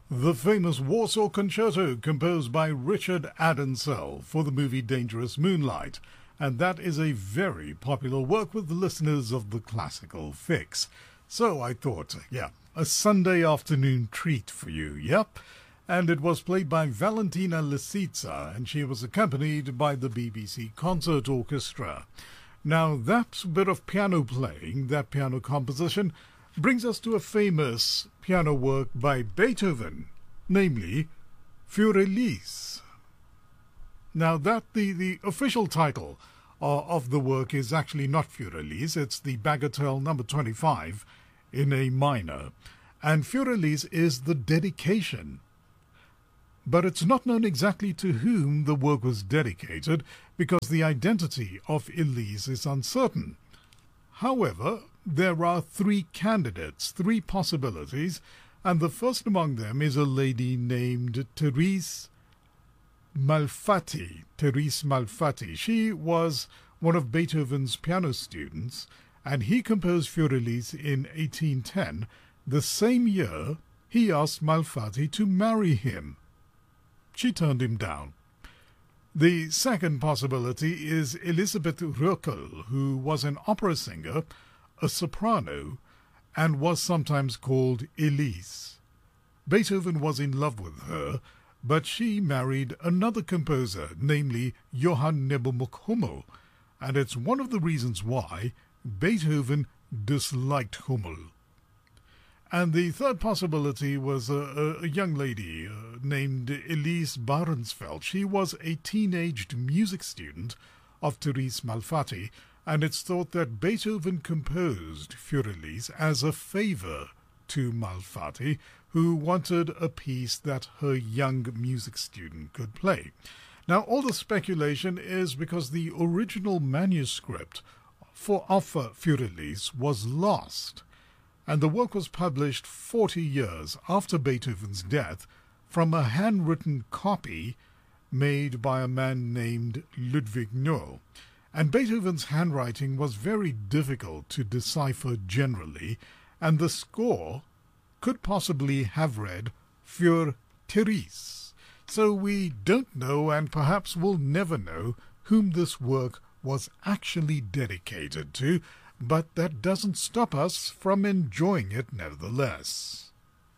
The famous Warsaw Concerto composed by Richard Adensel for the movie Dangerous Moonlight, and that is a very popular work with the listeners of the Classical Fix. So I thought, a Sunday afternoon treat for you, And it was played by Valentina Lisitsa, and she was accompanied by the BBC Concert Orchestra. Now, that bit of piano playing, that piano composition, brings us to a famous piano work by Beethoven, namely Fürelise. Now, the official title of the work is actually not Fürelise, it's the Bagatelle number 25 in A minor, and Fürelise is the dedication. But it's not known exactly to whom the work was dedicated because the identity of Elise is uncertain. However, there are three candidates, three possibilities, and the first among them is a lady named Thérèse Malfatti. Thérèse Malfatti. She was one of Beethoven's piano students, and he composed Fürelise in 1810. The same year, he asked Malfatti to marry him. She turned him down. The second possibility is Elisabeth Röckel, who was an opera singer, a soprano, and was sometimes called Elise. Beethoven was in love with her, but she married another composer, namely Johann Nepomuk Hummel, and it's one of the reasons why Beethoven disliked Hummel. And the third possibility was a young lady named Elise Bahrensfeld. She was a teenaged music student of Thérèse Malfatti, and it's thought that Beethoven composed Fürelise as a favor to Malfatti, who wanted a piece that her young music student could play. Now, all the speculation is because the original manuscript for Fürelise was lost, and the work was published 40 years after Beethoven's death from a handwritten copy made by a man named Ludwig Noll. And Beethoven's handwriting was very difficult to decipher generally, and the score could possibly have read Für Thérèse. So we don't know, and perhaps will never know, whom this work was actually dedicated to, but that doesn't stop us from enjoying it nevertheless.